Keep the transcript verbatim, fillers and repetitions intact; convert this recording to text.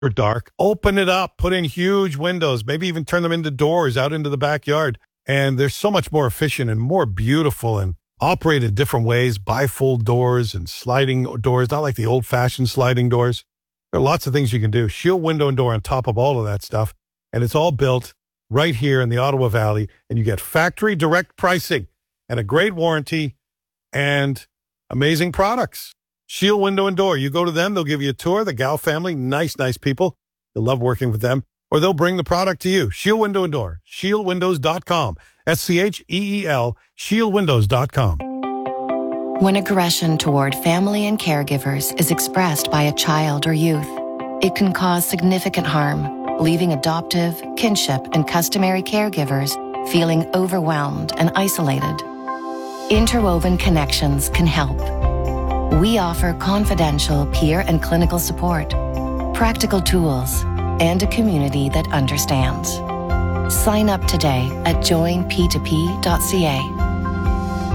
or dark, open it up, put in huge windows, maybe even turn them into doors out into the backyard. And they're so much more efficient and more beautiful and operate in different ways, bifold doors and sliding doors, not like the old-fashioned sliding doors. There are lots of things you can do. Shield window and door on top of all of that stuff. And it's all built right here in the Ottawa Valley. And you get factory direct pricing and a great warranty and amazing products. Shield window and door. You go to them, they'll give you a tour. The Gal family, nice, nice people. You'll love working with them. Or they'll bring the product to you. Shield window and door. shield windows dot com. S C H E E L, shield windows dot com. When aggression toward family and caregivers is expressed by a child or youth, it can cause significant harm, leaving adoptive, kinship, and customary caregivers feeling overwhelmed and isolated. Interwoven Connections can help. We offer confidential peer and clinical support, practical tools, and a community that understands. Sign up today at join p two p dot c a.